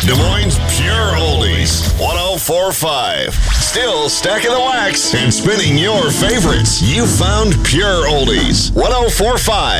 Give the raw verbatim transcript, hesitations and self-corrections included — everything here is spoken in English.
Des Moines Pure Oldies, one oh four point five. Still stacking the wax and spinning your favorites. You found Pure Oldies, one oh four point five.